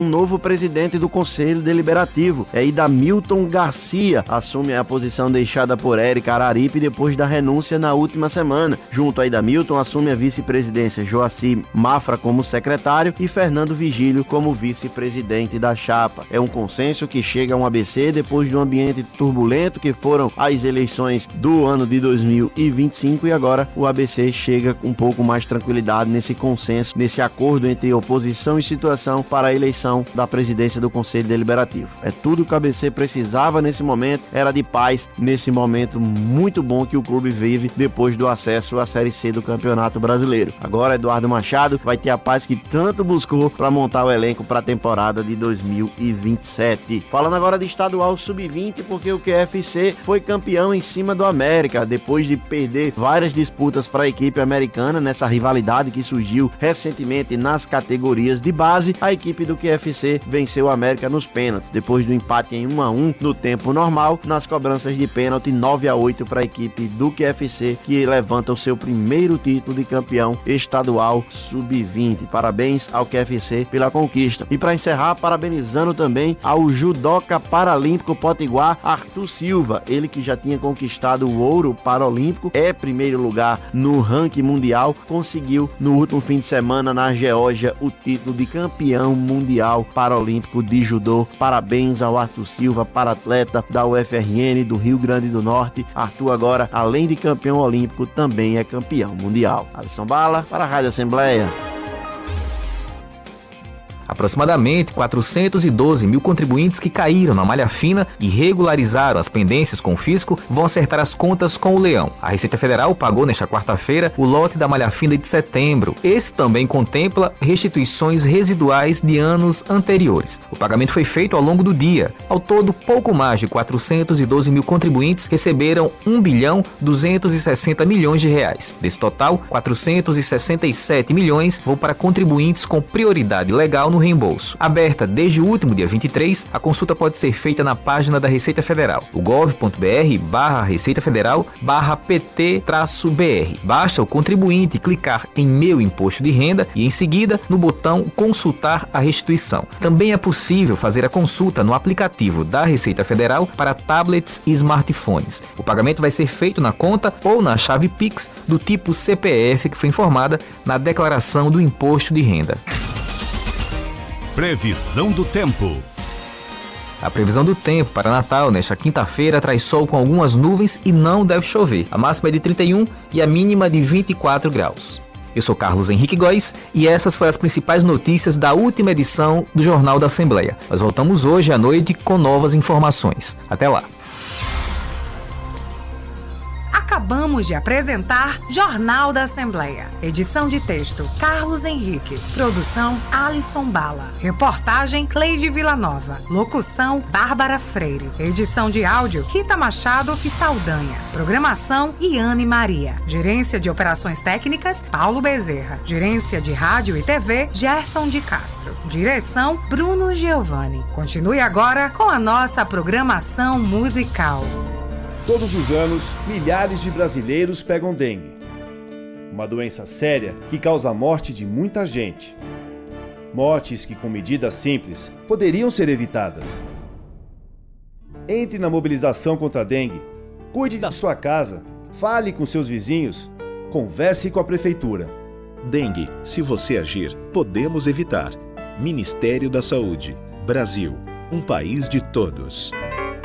um novo presidente do Conselho Deliberativo. Idamilton Garcia assume a posição deixada por Érica Araripe depois da renúncia na última semana. Junto a Idamilton, assume a vice-presidência Joacir Mafra como secretário e Fernando Vigílio como vice-presidente da chapa. É um consenso que chega a um ABC depois de um ambiente turbulento que foram as eleições do ano de 2025 e agora o ABC chega com um pouco mais tranquilidade nesse consenso, nesse acordo entre oposição e situação para a eleição da presidência do Conselho Deliberativo. É tudo que o ABC precisava nesse momento, era de paz nesse momento muito bom que o clube vive depois do acesso à Série C do Campeonato Brasileiro. Agora Eduardo Machado vai ter a paz que tanto buscou para montar o elenco para a temporada de 2027. Falando agora de estadual sub-20, porque o QFC foi campeão em cima do América, depois de perder várias disputas para a equipe americana nessa rivalidade que surgiu recentemente nas categorias de base. A equipe do QFC venceu o América nos pênaltis, depois do empate em 1-1 no tempo normal, nas cobranças de pênalti 9-8 para a equipe do QFC, que levanta o seu primeiro título de campeão estadual sub-20. Parabéns ao QFC pela conquista. E para encerrar, parabenizando também ao judoca paralímpico potiguar Arthur Silva, ele que já tinha conquistado o ouro paralímpico, é primeiro lugar no ranking mundial, conseguiu no último fim de semana na Geórgia o título de campeão mundial paralímpico de judô. Parabéns ao Arthur Silva, para-atleta da UFRN do Rio Grande do Norte. Arthur agora, além de campeão olímpico, também é campeão mundial. Alisson Bala, para a Rádio Assembleia. Aproximadamente 412 mil contribuintes que caíram na malha fina e regularizaram as pendências com o fisco vão acertar as contas com o Leão. A Receita Federal pagou nesta quarta-feira o lote da malha fina de setembro. Esse também contempla restituições residuais de anos anteriores. O pagamento foi feito ao longo do dia. Ao todo, pouco mais de 412 mil contribuintes receberam 1 bilhão 260 milhões de reais. Desse total, 467 milhões vão para contribuintes com prioridade legal no reembolso. Aberta desde o último dia 23, a consulta pode ser feita na página da Receita Federal, o gov.br/Receita Federal/PT-BR. Basta o contribuinte clicar em Meu Imposto de Renda e, em seguida, no botão Consultar a restituição. Também é possível fazer a consulta no aplicativo da Receita Federal para tablets e smartphones. O pagamento vai ser feito na conta ou na chave Pix do tipo CPF que foi informada na declaração do Imposto de Renda. Previsão do tempo. A previsão do tempo para Natal nesta quinta-feira traz sol com algumas nuvens e não deve chover. A máxima é de 31 e a mínima de 24 graus. Eu sou Carlos Henrique Góes e essas foram as principais notícias da última edição do Jornal da Assembleia. Nós voltamos hoje à noite com novas informações. Até lá. Acabamos de apresentar Jornal da Assembleia. Edição de texto, Carlos Henrique. Produção, Alisson Bala. Reportagem, Cleide Villanova. Locução, Bárbara Freire. Edição de áudio, Rita Machado e Saldanha. Programação, Iane Maria. Gerência de Operações Técnicas, Paulo Bezerra. Gerência de Rádio e TV, Gerson de Castro. Direção, Bruno Giovanni. Continue agora com a nossa programação musical. Todos os anos, milhares de brasileiros pegam dengue. Uma doença séria que causa a morte de muita gente. Mortes que, com medidas simples, poderiam ser evitadas. Entre na mobilização contra a dengue. Cuide da sua casa. Fale com seus vizinhos. Converse com a prefeitura. Dengue, se você agir, podemos evitar. Ministério da Saúde. Brasil, um país de todos.